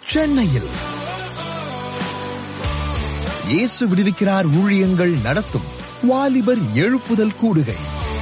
சென்னையில் இயேசு விடுவிக்கிறார் ஊழியங்கள் நடத்தும் வாலிபர் எழுப்புதல் கூடுகை.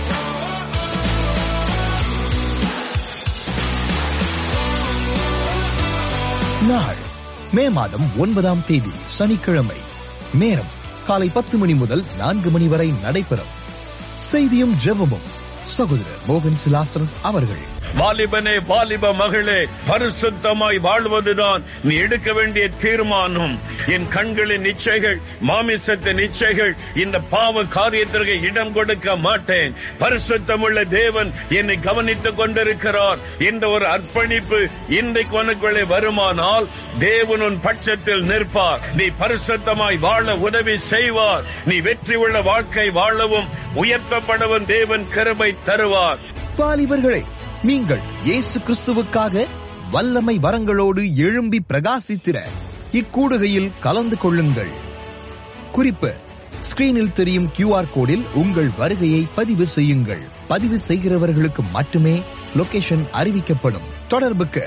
நாள் மே மாதம் 9ஆம் தேதி சனிக்கிழமை. நேரம் காலை 10 மணி முதல் 4 மணி வரை நடைபெறும். செய்தியும் ஜெபமும் சகோதரர் மோகன் சிலாஸ்டர்ஸ் அவர்கள். வாலிபனே, வாலிப மகளே, பரிசுத்தமாய் வாழ்வதுதான் நீ எடுக்க வேண்டிய தீர்மானம். என் கண்களின் இச்சைகள், மாமிசத்தின் இச்சைகள், இந்த பாவ காரியத்திற்கு இடம் கொடுக்க மாட்டேன். பரிசுத்தமுள்ள தேவன் என்னை கவனித்துக் கொண்டிருக்கிறார் என்ற ஒரு அர்ப்பணிப்பு இன்றைக்கு உனக்குள்ளே வருமானால் தேவன் உன் பட்சத்தில் நிற்பார். நீ பரிசுத்தமாய் வாழ உதவி செய்வார். நீ வெற்றி உள்ள வாழ்க்கை வாழவும் உயர்த்தப்படவும் தேவன் கிருபை தருவார். வாலிபர்களே, நீங்கள் இயேசு கிறிஸ்துவுக்காக வல்லமை வரங்களோடு எழும்பி பிரகாசித்திட இக்கூடுகையில் கலந்து கொள்ளுங்கள். குறிப்பு: ஸ்கிரீனில் தெரியும் QR கோடில் உங்கள் வருகையை பதிவு செய்யுங்கள். பதிவு செய்கிறவர்களுக்கு மட்டுமே லொகேஷன் அறிவிக்கப்படும். தொடர்புக்கு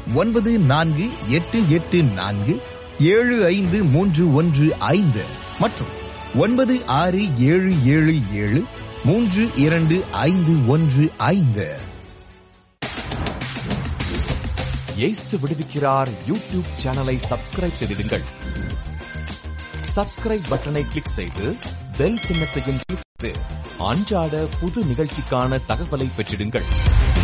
9488475315 மற்றும் 9677732515. இயேசு விடுவிக்கிறார் யூடியூப் சேனலை சப்ஸ்கிரைப் செய்திடுங்கள். சப்ஸ்கிரைப் பட்டனை கிளிக் செய்து பெல் சின்னத்தையும் கிளிக் செய்து அன்றாட புது நிகழ்ச்சிக்கான தகவலை பெற்றிடுங்கள்.